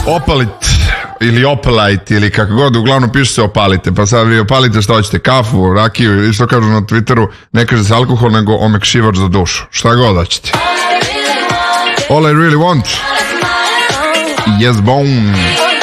opalit ili opalite ili kako god, uglavnom piše se opalite, pa sad vi opalite što hoćete, kafu, rakiju ili što kažu na Twitteru, ne kaže se alkohol nego omekšivač za dušu, šta god hoćete. All I really want, yes bone.